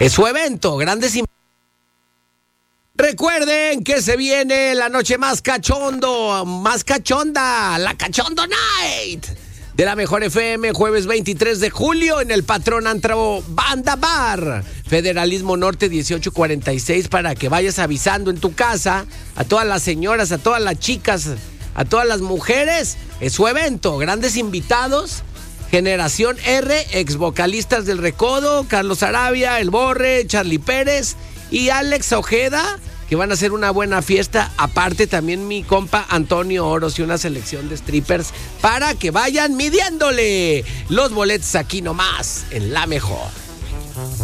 Es su evento, grandes invitados. Recuerden que se viene la noche más cachonda, la Cachondo Night de la Mejor FM, jueves 23 de julio en el Patrón Antro Banda Bar, Federalismo Norte 1846, para que vayas avisando en tu casa a todas las señoras, a todas las chicas, a todas las mujeres. Es su evento, grandes invitados, Generación R, ex vocalistas del Recodo, Carlos Arabia, El Borre, Charlie Pérez y Alex Ojeda, que van a hacer una buena fiesta. Aparte también mi compa Antonio Oros y una selección de strippers para que vayan midiéndole. Los boletos aquí nomás, en La Mejor.